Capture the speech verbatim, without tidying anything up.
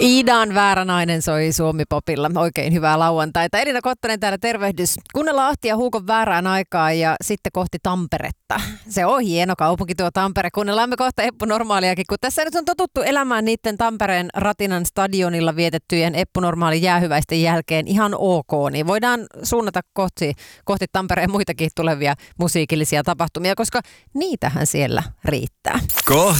Iidan Väärä nainen soi Suomi-popilla. Oikein hyvää lauantaita. Elina Kottonen täällä, tervehdys. Kuunnellaan Ahti ja Huukon Väärään aikaa ja sitten kohti Tamperetta. Se on hieno kaupunki tuo Tampere. Kuunnellaan me kohta Eppu Normaaliakin, kun tässä nyt on totuttu elämään niiden Tampereen Ratinan stadionilla vietettyjen Eppu Normaalin jäähyväisten jälkeen ihan ok. Niin voidaan suunnata kohti, kohti Tampereen muitakin tulevia musiikillisia tapahtumia, koska niitähän siellä riittää. Kohta